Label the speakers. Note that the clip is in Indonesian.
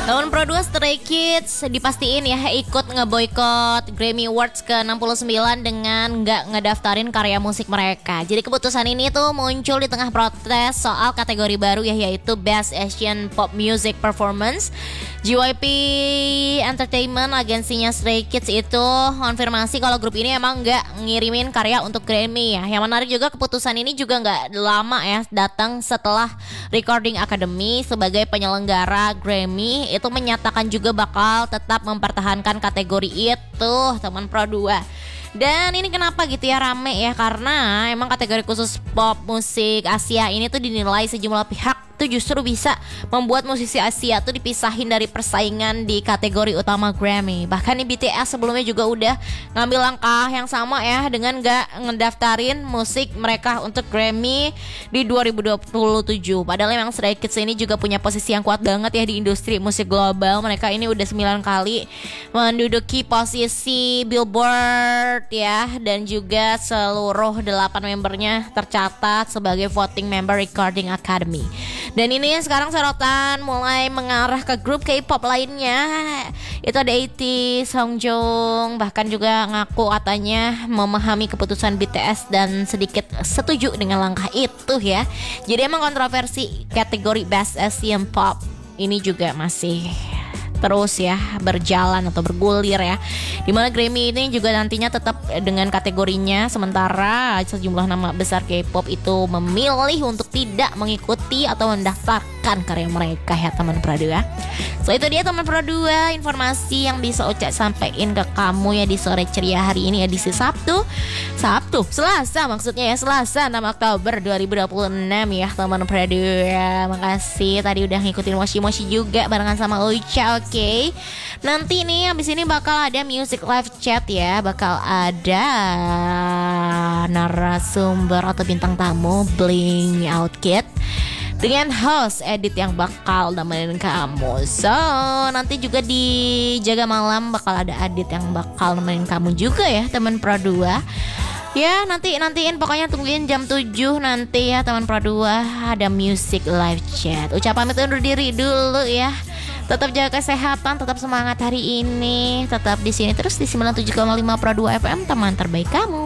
Speaker 1: Tahun Pro 2 Stray Kids dipastiin ya ikut ngeboikot Grammy Awards ke-69 dengan nggak ngedaftarin karya musik mereka. Jadi keputusan ini tuh muncul di tengah protes soal kategori baru ya, yaitu Best Asian Pop Music Performance. JYP Entertainment, agensinya Stray Kids itu konfirmasi kalau grup ini emang nggak ngirimin karya untuk Grammy ya. Yang menarik juga keputusan ini juga nggak lama ya datang setelah Recording Academy sebagai penyelenggara Grammy itu menyatakan juga bakal tetap mempertahankan kategori itu, teman Pro 2. Dan ini kenapa gitu ya rame ya, karena emang kategori khusus pop musik Asia ini tuh dinilai sejumlah pihak tuh justru bisa membuat musisi Asia tuh dipisahin dari persaingan di kategori utama Grammy. Bahkan nih BTS sebelumnya juga udah ngambil langkah yang sama ya dengan gak ngedaftarin musik mereka untuk Grammy di 2027. Padahal memang Stray Kids ini juga punya posisi yang kuat banget ya di industri musik global. Mereka ini udah 9 kali menduduki posisi Billboard ya, dan juga seluruh 8 membernya tercatat sebagai voting member Recording Academy. Dan ini sekarang sorotan mulai mengarah ke grup K-pop lainnya. Itu ada AT, Songjong, bahkan juga ngaku katanya memahami keputusan BTS dan sedikit setuju dengan langkah itu ya. Jadi emang kontroversi kategori Best Asian Pop ini juga masih terus ya berjalan atau bergulir ya, dimana Grammy ini juga nantinya tetap dengan kategorinya, sementara sejumlah nama besar K-pop itu memilih untuk tidak mengikuti atau mendaftarkan karya mereka ya teman Pro 2. So itu dia teman Pro 2 informasi yang bisa Ocha sampaikan ke kamu ya di sore ceria hari ini, edisi Selasa maksudnya ya, Selasa 6 Oktober 2026 ya teman Pro 2. Makasih tadi udah ngikutin moshi-moshi juga barengan sama Ocha. Oke, nanti nih abis ini bakal ada music live chat ya, bakal ada narasumber atau bintang tamu Bling Out Kid dengan host Edit yang bakal nemenin kamu. So nanti juga di Jaga Malam bakal ada Adit yang bakal nemenin kamu juga ya teman Pro 2. Ya nantiin pokoknya tungguin jam 7 nanti ya teman Pro 2 ada music live chat. Ucapan pamit undur diri dulu ya. Tetap jaga kesehatan, tetap semangat hari ini, tetap di sini terus di 97,5 Pro 2 FM, teman terbaik kamu.